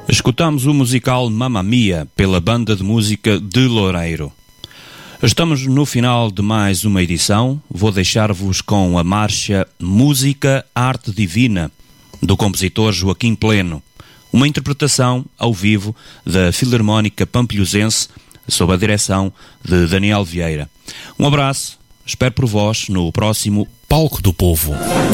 Escutamos o musical Mamma Mia pela banda de música de Loureiro. Estamos no final de mais uma edição. Vou deixar-vos com a marcha Música Arte Divina, do compositor Joaquim Pleno. Uma interpretação ao vivo da Filarmónica Pampilhosense, sob a direção de Daniel Vieira. Um abraço, espero por vós no próximo Palco do Povo.